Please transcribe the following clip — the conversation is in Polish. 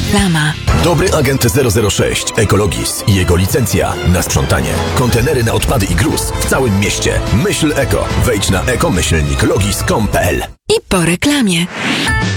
Reklama. Dobry agent 006 Ekologis i jego licencja na sprzątanie. Kontenery na odpady i gruz w całym mieście. Myśl eko. Wejdź na eko-logis.com.pl. I po reklamie.